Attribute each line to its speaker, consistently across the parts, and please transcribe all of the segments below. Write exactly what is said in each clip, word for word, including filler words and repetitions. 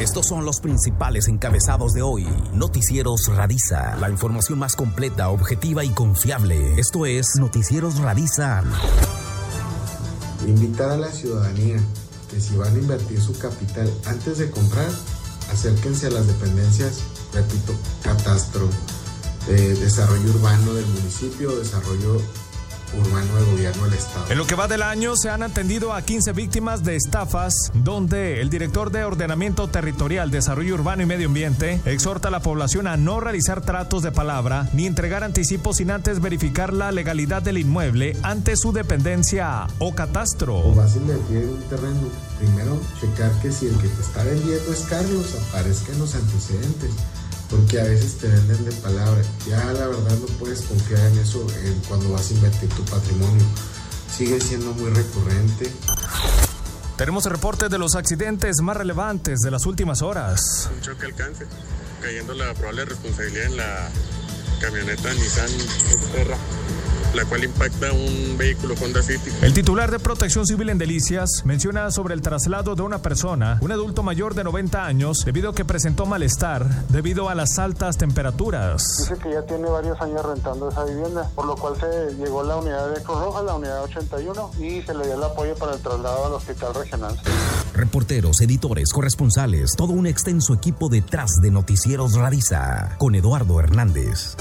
Speaker 1: Estos son los principales encabezados de hoy. Noticieros Radiza, la información más completa, objetiva y confiable. Esto es Noticieros Radiza.
Speaker 2: Invitar a la ciudadanía que si van a invertir su capital antes de comprar, acérquense a las dependencias, repito, catastro, de desarrollo urbano del municipio, desarrollo urbano del gobierno del estado.
Speaker 3: En lo que va del año se han atendido a quince víctimas de estafas, donde el director de Ordenamiento Territorial, Desarrollo Urbano y Medio Ambiente exhorta a la población a no realizar tratos de palabra ni entregar anticipos sin antes verificar la legalidad del inmueble ante su dependencia o catastro.
Speaker 2: O vas a invertir en un terreno, primero checar que si el que te está vendiendo es Carlos, aparezca en los antecedentes. Porque a veces te venden de palabra. Ya la verdad no puedes confiar en eso en cuando vas a invertir tu patrimonio. Sigue siendo muy recurrente.
Speaker 3: Tenemos el reporte de los accidentes más relevantes de las últimas horas.
Speaker 4: Un choque alcance, cayendo la probable responsabilidad en la camioneta Nissan Terra, la cual impacta un vehículo Honda City.
Speaker 3: El titular de Protección Civil en Delicias menciona sobre el traslado de una persona, un adulto mayor de noventa años, debido a que presentó malestar debido a las altas temperaturas.
Speaker 5: Dice que ya tiene varios años rentando esa vivienda, por lo cual se llegó a la unidad de Cruz Roja, la unidad ochenta y uno, y se le dio el apoyo para el traslado al hospital regional.
Speaker 1: Reporteros, editores, corresponsales, todo un extenso equipo detrás de Noticieros Radiza, con Eduardo Hernández.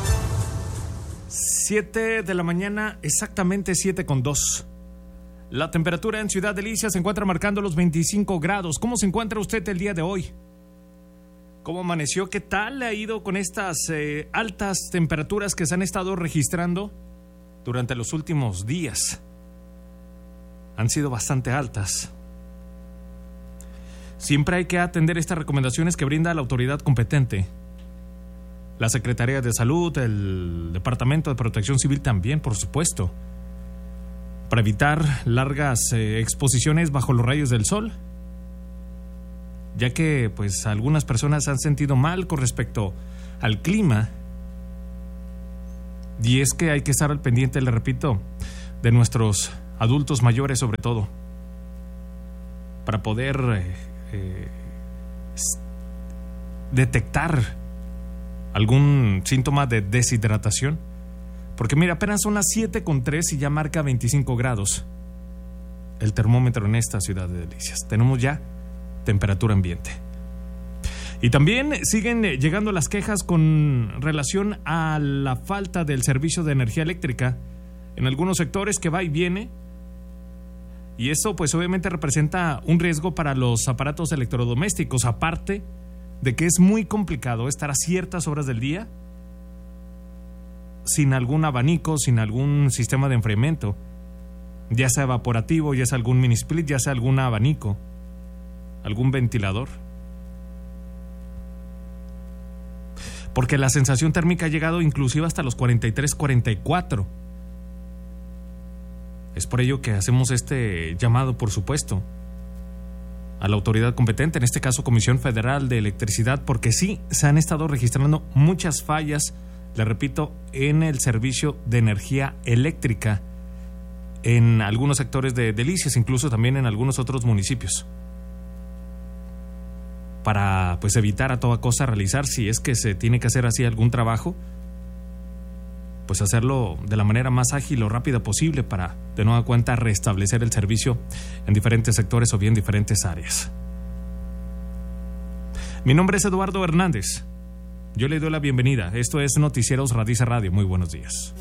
Speaker 3: siete de la mañana, exactamente siete con dos. La temperatura en Ciudad Delicias se encuentra marcando los veinticinco grados. ¿Cómo se encuentra usted el día de hoy? ¿Cómo amaneció? ¿Qué tal le ha ido con estas eh, altas temperaturas que se han estado registrando durante los últimos días? Han sido bastante altas. Siempre hay que atender estas recomendaciones que brinda la autoridad competente. La Secretaría de Salud, el Departamento de Protección Civil también, por supuesto, para evitar largas eh, exposiciones bajo los rayos del sol, ya que pues algunas personas se han sentido mal con respecto al clima, y es que hay que estar al pendiente, le repito, de nuestros adultos mayores sobre todo, para poder eh, eh, detectar algún síntoma de deshidratación, porque mira, apenas son las siete con tres y ya marca veinticinco grados el termómetro en esta Ciudad de Delicias. Tenemos ya temperatura ambiente. Y también siguen llegando las quejas con relación a la falta del servicio de energía eléctrica en algunos sectores, que va y viene, y eso pues obviamente representa un riesgo para los aparatos electrodomésticos, aparte de que es muy complicado estar a ciertas horas del día sin algún abanico, sin algún sistema de enfriamiento, ya sea evaporativo, ya sea algún mini split, ya sea algún abanico, algún ventilador. Porque la sensación térmica ha llegado inclusive hasta los cuarenta y tres, cuarenta y cuatro. Es por ello que hacemos este llamado, por supuesto, a la autoridad competente, en este caso Comisión Federal de Electricidad, porque sí, se han estado registrando muchas fallas, le repito, en el servicio de energía eléctrica en algunos sectores de Delicias, incluso también en algunos otros municipios. Para pues evitar a toda costa realizar, si es que se tiene que hacer así algún trabajo, pues hacerlo de la manera más ágil o rápida posible para, de nueva cuenta, restablecer el servicio en diferentes sectores o bien diferentes áreas. Mi nombre es Eduardo Hernández. Yo le doy la bienvenida. Esto es Noticieros Radiza Radio. Muy buenos días.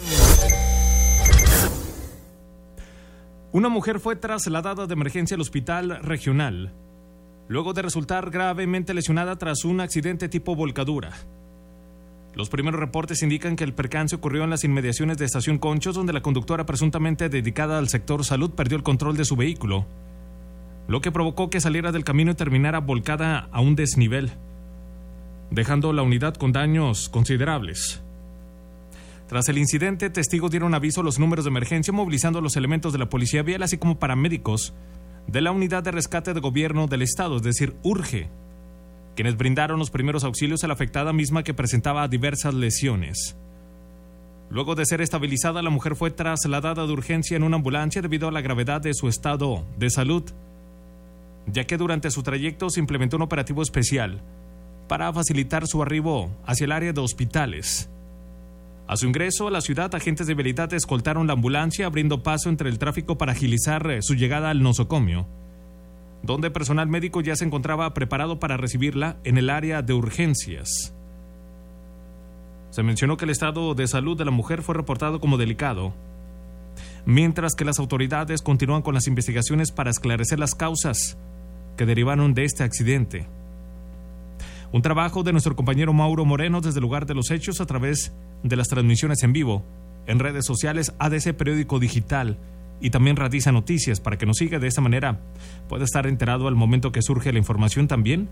Speaker 3: Una mujer fue trasladada de emergencia al hospital regional luego de resultar gravemente lesionada tras un accidente tipo volcadura. Los primeros reportes indican que el percance ocurrió en las inmediaciones de Estación Conchos, donde la conductora presuntamente dedicada al sector salud perdió el control de su vehículo, lo que provocó que saliera del camino y terminara volcada a un desnivel, dejando la unidad con daños considerables. Tras el incidente, testigos dieron aviso a los números de emergencia, movilizando a los elementos de la policía vial, así como paramédicos de la unidad de rescate de gobierno del estado, es decir, URGE, quienes brindaron los primeros auxilios a la afectada misma, que presentaba diversas lesiones. Luego de ser estabilizada, la mujer fue trasladada de urgencia en una ambulancia debido a la gravedad de su estado de salud. ya que durante su trayecto se implementó un operativo especial para facilitar su arribo hacia el área de hospitales. A su ingreso a la ciudad, agentes de vialidad escoltaron la ambulancia, abriendo paso entre el tráfico para agilizar su llegada al nosocomio, donde personal médico ya se encontraba preparado para recibirla en el área de urgencias. Se mencionó que el estado de salud de la mujer fue reportado como delicado, mientras que las autoridades continúan con las investigaciones para esclarecer las causas que derivaron de este accidente. Un trabajo de nuestro compañero Mauro Moreno desde el lugar de los hechos a través de las transmisiones en vivo en redes sociales A D C Periódico Digital y también Radiza Noticias, para que nos siga. De esta manera puede estar enterado al momento que surge la información también.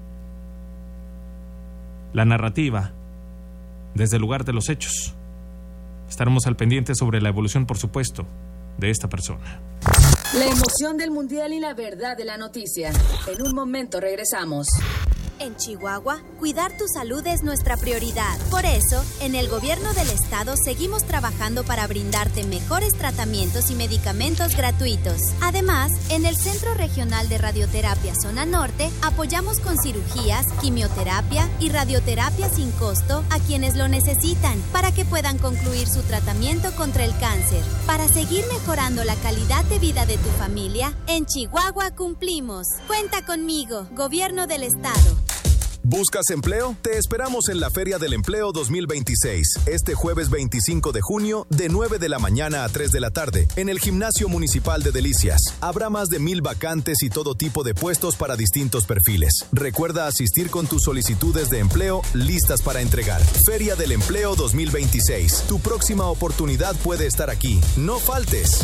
Speaker 3: La narrativa desde el lugar de los hechos. Estaremos al pendiente sobre la evolución, por supuesto, de esta persona.
Speaker 6: La emoción del mundial y la verdad de la noticia. En un momento regresamos.
Speaker 7: En Chihuahua, cuidar tu salud es nuestra prioridad. Por eso, en el gobierno del estado seguimos trabajando para brindarte mejores tratamientos y medicamentos gratuitos. Además, en el Centro Regional de Radioterapia Zona Norte, apoyamos con cirugías, quimioterapia y radioterapia sin costo a quienes lo necesitan, para que puedan concluir su tratamiento contra el cáncer. Para seguir mejorando la calidad de vida de tu familia, en Chihuahua cumplimos. Cuenta conmigo, Gobierno del Estado.
Speaker 8: ¿Buscas empleo? Te esperamos en la Feria del Empleo dos mil veintiséis, este jueves veinticinco de junio, de nueve de la mañana a tres de la tarde, en el Gimnasio Municipal de Delicias. Habrá más de mil vacantes y todo tipo de puestos para distintos perfiles. Recuerda asistir con tus solicitudes de empleo listas para entregar. Feria del Empleo dos mil veintiséis. Tu próxima oportunidad puede estar aquí. No faltes.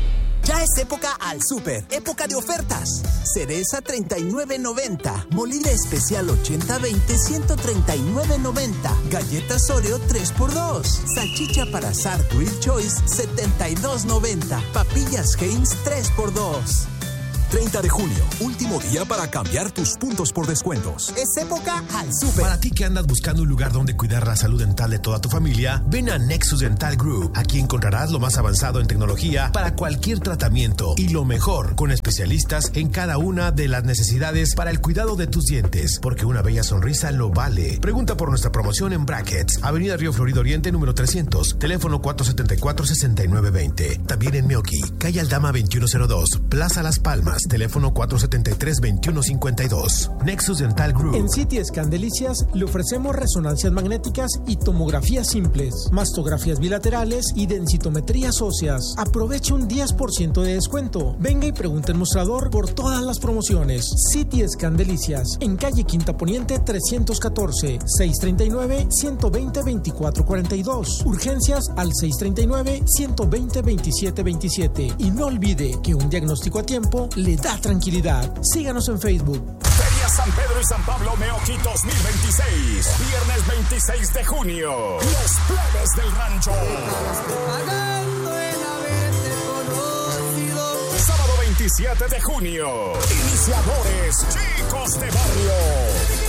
Speaker 9: Ya es época al súper, época de ofertas. Cereza treinta y nueve noventa, molida especial ochenta veinte ciento treinta y nueve noventa, galletas Oreo tres por dos, salchicha para asar Grill Choice setenta y dos noventa, papillas Heinz tres por dos.
Speaker 10: treinta de junio, último día para cambiar tus puntos por descuentos.
Speaker 9: Es época al súper.
Speaker 11: Para ti que andas buscando un lugar donde cuidar la salud dental de toda tu familia, ven a Nexus Dental Group. Aquí encontrarás lo más avanzado en tecnología para cualquier tratamiento y lo mejor, con especialistas en cada una de las necesidades para el cuidado de tus dientes, porque una bella sonrisa lo vale. Pregunta por nuestra promoción en Brackets, Avenida Río Florido Oriente, número trescientos, teléfono cuatro siete cuatro, seis nueve dos cero. También en Meoqui, calle Aldama veintiuno cero dos, Plaza Las Palmas, teléfono cuatro siete tres, dos uno cinco dos. Nexus Dental Group.
Speaker 12: En C T Scan Delicias le ofrecemos resonancias magnéticas y tomografías simples, mastografías bilaterales y densitometrías óseas. Aproveche un diez por ciento de descuento. Venga y pregunte en mostrador por todas las promociones. C T Scan Delicias, en calle Quinta Poniente trescientos catorce, seiscientos treinta y nueve, ciento veinte, veinticuatro cuarenta y dos. Urgencias al seiscientos treinta y nueve, ciento veinte, veintisiete veintisiete. Y no olvide que un diagnóstico a tiempo le da tranquilidad. Síganos en Facebook.
Speaker 10: Feria San Pedro y San Pablo Meoqui dos mil veintiséis. Viernes veintiséis de junio. Los plebes del rancho. Sábado veintisiete de junio. Iniciadores, chicos de barrio.